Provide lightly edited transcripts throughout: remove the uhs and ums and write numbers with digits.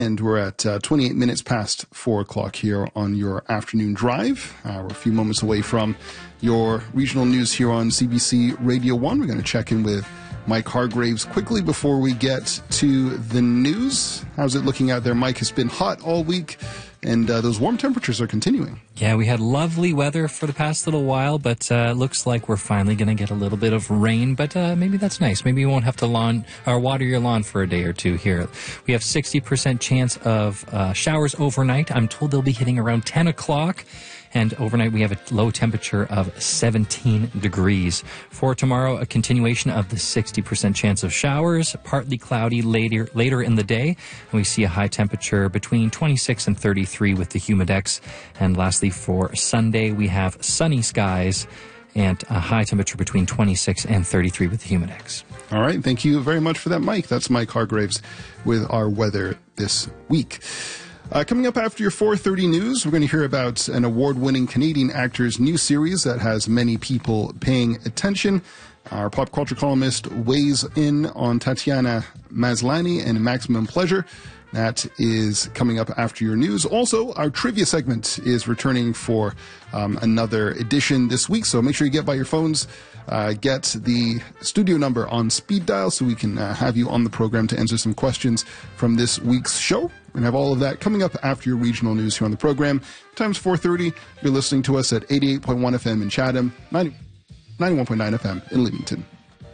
And we're at 28 minutes past 4 o'clock here on your afternoon drive. We're a few moments away from your regional news here on CBC Radio 1. We're going to check in with Mike Hargraves quickly before we get to the news. How's it looking out there, Mike? It's been hot all week, and those warm temperatures are continuing. Yeah, we had lovely weather for the past little while, but looks like we're finally going to get a little bit of rain, but maybe that's nice. Maybe you won't have to water your lawn for a day or two here. We have 60% chance of showers overnight. I'm told they'll be hitting around 10 o'clock. And overnight, we have a low temperature of 17 degrees. For tomorrow, a continuation of the 60% chance of showers, partly cloudy later in the day. And we see a high temperature between 26 and 33 with the humidex. And lastly, for Sunday, we have sunny skies and a high temperature between 26 and 33 with the humidex. All right. Thank you very much for that, Mike. That's Mike Hargraves with our weather this week. Coming up after your 4:30 news, we're going to hear about an award-winning Canadian actor's new series that has many people paying attention. Our pop culture columnist weighs in on Tatiana Maslany and Maximum Pleasure. That is coming up after your news. Also, our trivia segment is returning for another edition this week, so make sure you get by your phones. Get the studio number on speed dial so we can have you on the program to answer some questions from this week's show. We're going to have all of that coming up after your regional news here on the program. Time's 4:30. You're listening to us at 88.1 FM in Chatham, 91.9 FM in Leamington.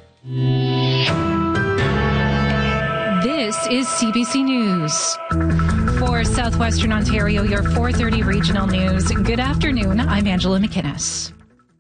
This is CBC News. For Southwestern Ontario, your 4:30 regional news. Good afternoon. I'm Angela McInnes.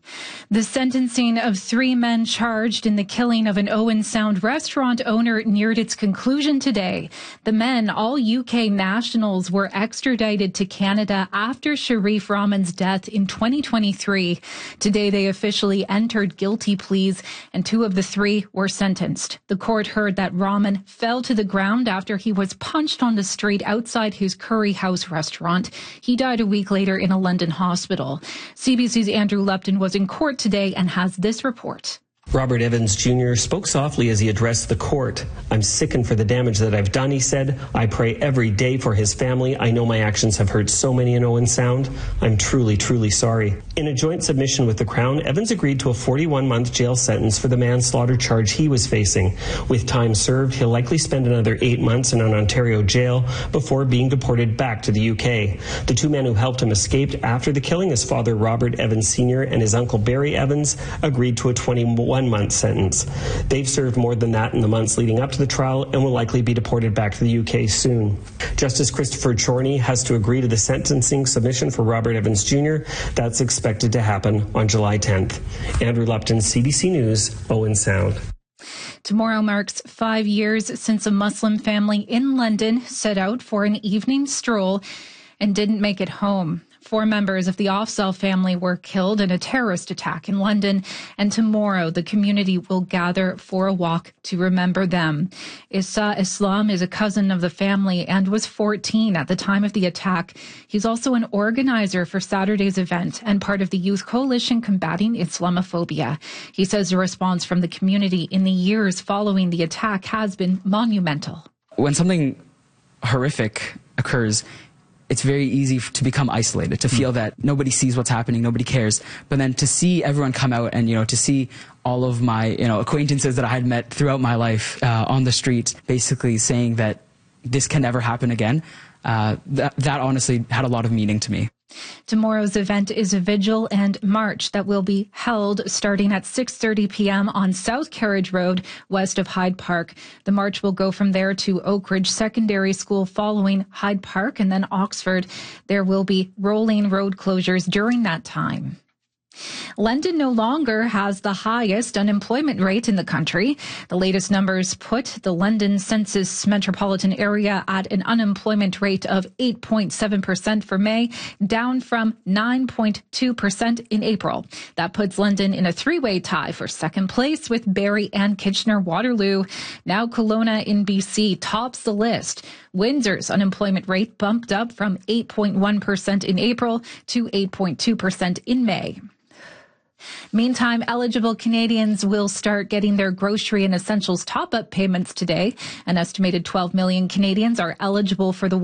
The sentencing of 3 men charged in the killing of an Owen Sound restaurant owner neared its conclusion today. The men, all UK nationals, were extradited to Canada after Sharif Rahman's death in 2023. Today, they officially entered guilty pleas, and 2 of the 3 were sentenced. The court heard that Rahman fell to the ground after he was punched on the street outside his Curry House restaurant. He died a week later in a London hospital. CBC's Andrew Lupton was in court today and has this report. Robert Evans Jr. spoke softly as he addressed the court. "I'm sickened for the damage that I've done," he said. "I pray every day for his family. I know my actions have hurt so many in Owen Sound. I'm truly, truly sorry." In a joint submission with the Crown, Evans agreed to a 41-month jail sentence for the manslaughter charge he was facing. With time served, he'll likely spend another 8 months in an Ontario jail before being deported back to the UK. The 2 men who helped him escaped after the killing, his father Robert Evans Sr. and his uncle Barry Evans, agreed to a 21-month sentence. They've served more than that in the months leading up to the trial and will likely be deported back to the UK soon. Justice Christopher Chorney has to agree to the sentencing submission for Robert Evans Jr. That's expected to happen on July 10th. Andrew Lupton, CBC News, Owen Sound. Tomorrow marks 5 years since a Muslim family in London set out for an evening stroll and didn't make it home. 4 members of the Afzal family were killed in a terrorist attack in London, and tomorrow the community will gather for a walk to remember them. Issa Islam is a cousin of the family and was 14 at the time of the attack. He's also an organizer for Saturday's event and part of the Youth Coalition Combating Islamophobia. He says the response from the community in the years following the attack has been monumental. When something horrific occurs, it's very easy to become isolated, to feel that nobody sees what's happening, nobody cares. But then to see everyone come out and, to see all of my, acquaintances that I had met throughout my life on the street, basically saying that this can never happen again, that honestly had a lot of meaning to me. Tomorrow's event is a vigil and march that will be held starting at 6:30 p.m. on South Carriage Road, west of Hyde Park. The march will go from there to Oak Ridge Secondary School following Hyde Park and then Oxford. There will be rolling road closures during that time. London no longer has the highest unemployment rate in the country. The latest numbers put the London census metropolitan area at an unemployment rate of 8.7% for May, down from 9.2% in April. That puts London in a 3-way tie for second place with Barrie and Kitchener-Waterloo. Now Kelowna in BC tops the list. Windsor's unemployment rate bumped up from 8.1% in April to 8.2% in May. Meantime, eligible Canadians will start getting their grocery and essentials top-up payments today. An estimated 12 million Canadians are eligible for the